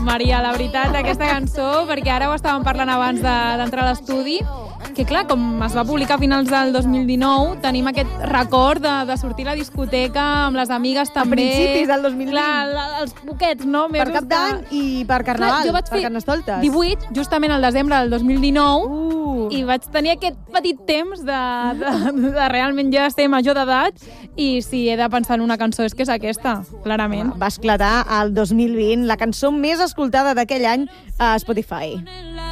Maria, la veritat, aquesta cançó, perquè ara ho estàvem parlant abans d'entrar a l'estudi, que clar, com es va publicar a finals del 2019, tenim aquest record de sortir a la discoteca amb les amigues també. A principis del 2020. Clar, els poquets, no? Per Cap d'Any i per Carnaval, jo vaig per fer Carnestoltes. 18, justament al desembre del 2019, i vaig tenir aquest petit temps de realment ja ser major d'edat, i si he de pensar en una cançó és que és aquesta, clarament. Va esclatar el 2020, la cançó més escoltada d'aquell any a Spotify.